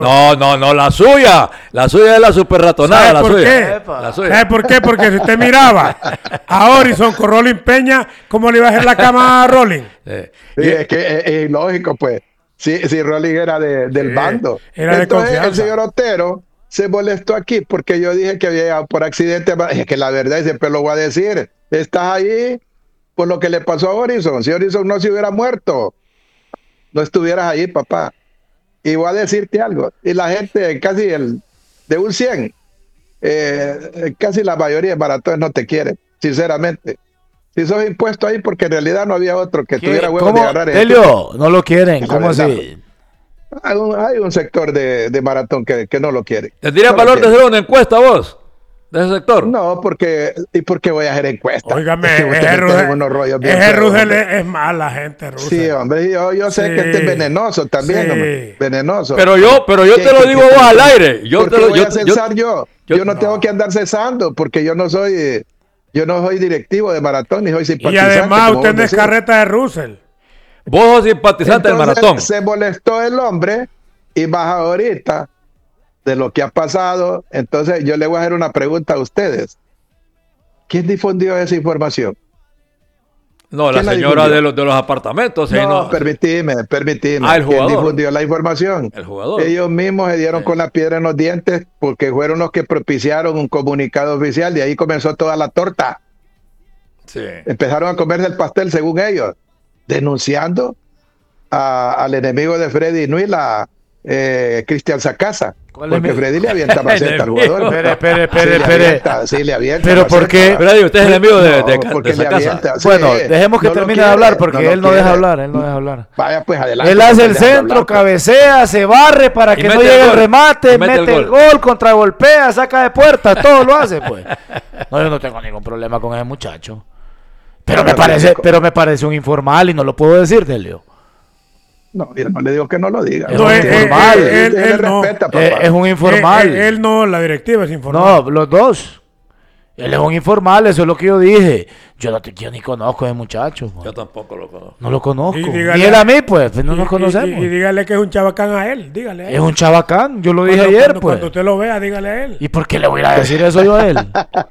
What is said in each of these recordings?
No, la suya es la super ratonada. ¿Sabe por qué? ¿Sabe por qué? Porque si usted miraba a Horizon con Rolling Peña, ¿cómo le iba a hacer la cama a Rolling? Sí, es que es lógico, pues. Si Rolling era del bando. Era de Entonces, confianza. el señor Otero se molestó aquí porque yo dije que había llegado por accidente. Es que la verdad, y siempre lo voy a decir, estás ahí por lo que le pasó a Horizon. Si Horizon no se hubiera muerto, no estuvieras ahí, papá. Y voy a decirte algo. Y la gente, casi de un 100, casi la mayoría de maratones no te quieren, sinceramente. Si sos impuesto ahí, porque en realidad no había otro que tuviera huevos de agarrar el... Helio, no lo quieren, ¿cómo así? Hay un sector de maratón que no lo quiere. ¿Tendría valor de hacer una encuesta vos? ¿De ese sector? No, porque voy a hacer encuesta. Óigame, ese Russell es mala gente, Russell. Sí, hombre, yo sé que este es venenoso también, hombre, venenoso. Pero yo te lo digo vos al aire. Yo voy a cesar yo no tengo que andar cesando, porque yo no soy directivo de maratón, ni soy simpatizante. Y además usted no es carreta de Russell. Vos sos simpatizante del maratón. Se molestó el hombre y más ahorita de lo que ha pasado. Entonces yo le voy a hacer una pregunta a ustedes. ¿Quién difundió esa información? No, la señora de los apartamentos. No, permitime. El ¿Quién jugador difundió la información? El jugador. Ellos mismos se dieron con la piedra en los dientes porque fueron los que propiciaron un comunicado oficial. De ahí comenzó toda la torta. Sí. Empezaron a comerse el pastel según ellos, denunciando al enemigo de Freddy Nuila, Cristian Sacasa. Porque Freddy le avienta maceta al jugador. Espere. Sí, le avienta. Pero ¿por qué? Freddy, usted es enemigo de Sacasa. Bueno, dejemos que termine de hablar porque él no deja hablar. Vaya, pues adelante. Él hace el centro, cabecea, se barre para que no llegue el remate, mete el gol, contragolpea, saca de puerta, todo lo hace, pues. No, yo no tengo ningún problema con ese muchacho. Pero me parece un informal y no lo puedo decir, Delio. No, yo no le digo que no lo diga. Es un informal. Él respeta, papá. Es un informal. Él no, la directiva es informal. No, los dos. Él es un informal, eso es lo que yo dije. Yo ni conozco a ese muchacho. Yo tampoco lo conozco. No lo conozco. Dígale, ni él a mí, pues no nos conocemos. Y dígale que es un chabacán a él, dígale a él. Es un chabacán, yo lo dije ayer, pues. Cuando usted lo vea, dígale a él. ¿Y por qué le voy a decir eso yo a él?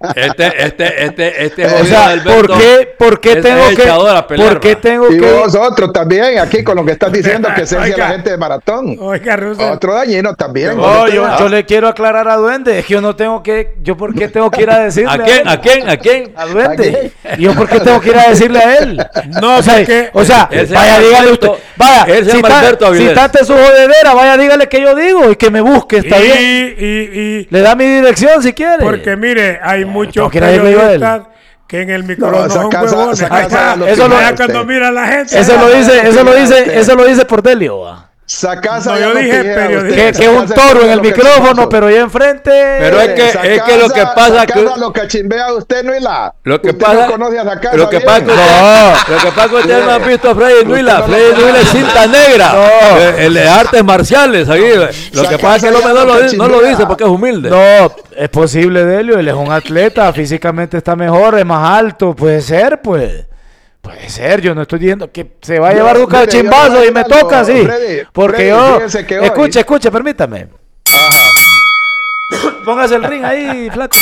O sea, ¿por qué tengo que... Y vosotros también, aquí con lo que estás diciendo, que se la gente de maratón. Oiga, Russell. Otro dañino también. No, yo le quiero aclarar a Duende, es que yo no tengo que... ¿Yo por qué tengo que ir a decirle ¿A quién? A Duende. ¿Y yo por qué tengo que ir a decirle a él? No, o sea, vaya, dígale usted. Vaya, si trate su jodedera, vaya, dígale que yo digo y que me busque, está bien. Le da mi dirección si quiere. Porque mire, hay muchos periodistas que en el micrófono son huevones. Cuando mira a la gente. Eso lo dice por Delio. Sacasa, yo dije periodista. Que es un toro en el micrófono, pero ya enfrente. Pero es que lo que pasa que lo cachimbea usted, Nuila. Lo que usted pasa, no conoce a Sacasa. Lo que pasa es que ustedes no han visto a Freddy Nuila. Freddy Nuila es cinta negra. El de artes marciales ahí. Lo que pasa es que el hombre no lo dice porque es humilde. No, es posible, Delio. Él es un atleta, físicamente está mejor, es más alto. Puede ser, pues. Puede ser, yo no estoy diciendo que se va a llevar un cachimbazo y me toca así. Porque escuche, permítame. Ajá. Póngase el ring ahí, flaco.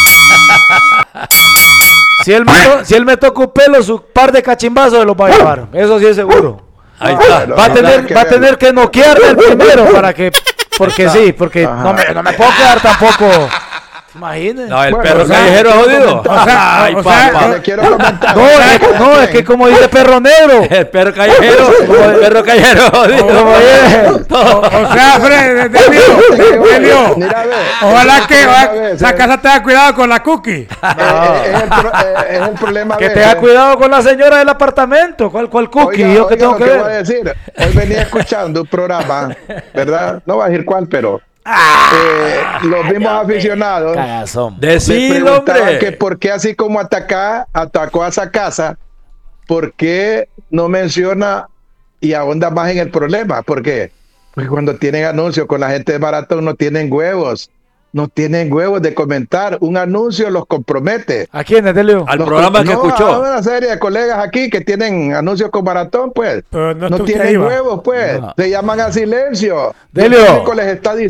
Si él me toca un pelo, su par de cachimbazos se los va a llevar. Eso sí es seguro. Ahí está. Va a tener que noquearme el primero para que... Porque sí, porque no me puedo quedar tampoco... Imagínense. No, el perro callejero es jodido. Ay, papá. No, es que como dice perro negro. El perro callejero jodido. O sea, Fred, Delio. Ojalá que Sacasa tenga cuidado con la cookie. Es el problema. Que tenga cuidado con la señora del apartamento. ¿Cuál cookie? Oiga, yo que tengo que ver. Voy a decir. Hoy venía escuchando un programa, ¿verdad? No voy a decir cuál, pero los mismos aficionados me preguntaban que por qué así como atacó a Sacasa, por qué no menciona y ahonda más en el problema. Porque pues cuando tienen anuncios con la gente de maratón no tienen huevos de comentar. Un anuncio los compromete. ¿A quién, Delio? Al programa que escuchó. A una serie de colegas aquí que tienen anuncios con maratón, pues. Pero no tienen huevos, pues. No. Se llaman a silencio. Delio. Les está diciendo